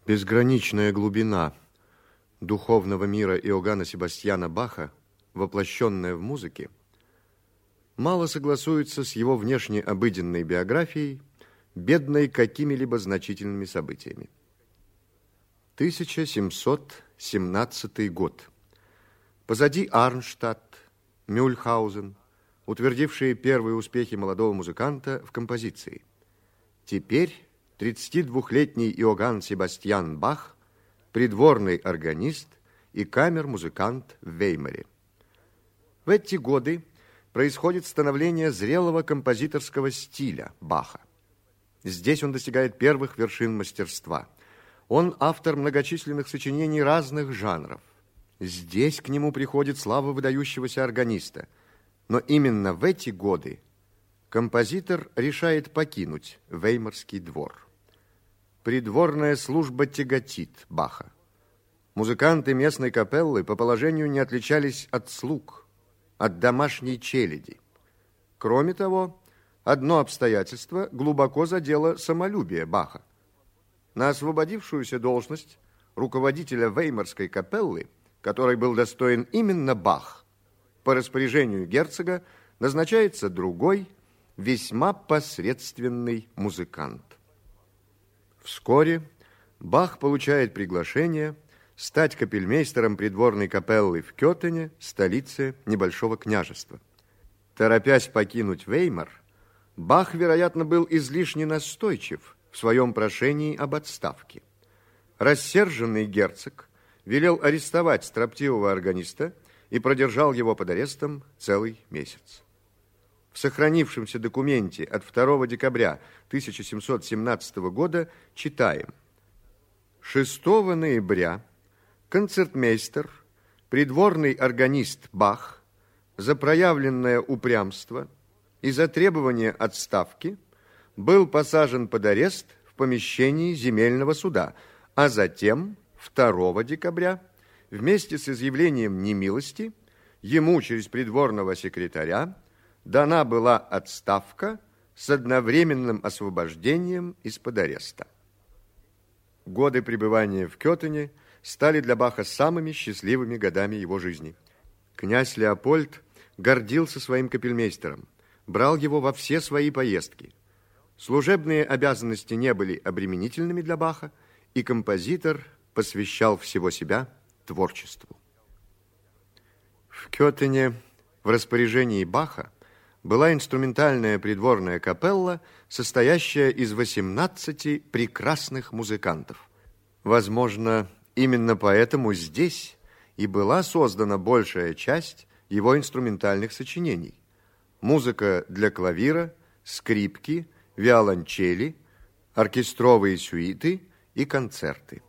Безграничная глубина духовного мира Иоганна Себастьяна Баха, воплощенная в музыке, мало согласуется с его внешне обыденной биографией, бедной какими-либо значительными событиями. 1717 год. Позади Арнштадт, Мюльхаузен, утвердившие первые успехи молодого музыканта в композиции. Теперь 32-летний Иоганн Себастьян Бах, придворный органист и камер-музыкант в Веймаре. В эти годы происходит становление зрелого композиторского стиля Баха. Здесь он достигает первых вершин мастерства. Он автор многочисленных сочинений разных жанров. Здесь к нему приходит слава выдающегося органиста. Но именно в эти годы композитор решает покинуть Веймарский двор. Придворная служба тяготит Баха. Музыканты местной капеллы по положению не отличались от слуг, от домашней челяди. Кроме того, одно обстоятельство глубоко задело самолюбие Баха. На освободившуюся должность руководителя Веймарской капеллы, которой был достоин именно Бах, по распоряжению герцога назначается другой, весьма посредственный музыкант. Вскоре Бах получает приглашение стать капельмейстером придворной капеллы в Кётене, столице небольшого княжества. Торопясь покинуть Веймар, Бах, вероятно, был излишне настойчив в своем прошении об отставке. Рассерженный герцог велел арестовать строптивого органиста и продержал его под арестом целый месяц. В сохранившемся документе от 2 декабря 1717 года читаем: 6 ноября концертмейстер, придворный органист Бах, за проявленное упрямство и за требование отставки был посажен под арест в помещении земельного суда, а затем 2 декабря вместе с изъявлением немилости ему через придворного секретаря дана была отставка с одновременным освобождением из-под ареста. Годы пребывания в Кётене стали для Баха самыми счастливыми годами его жизни. Князь Леопольд гордился своим капельмейстером, брал его во все свои поездки. Служебные обязанности не были обременительными для Баха, и композитор посвящал всего себя творчеству. В Кётене в распоряжении Баха была инструментальная придворная капелла, состоящая из 18 прекрасных музыкантов. Возможно, именно поэтому здесь и была создана большая часть его инструментальных сочинений. Музыка для клавира, скрипки, виолончели, оркестровые сюиты и концерты.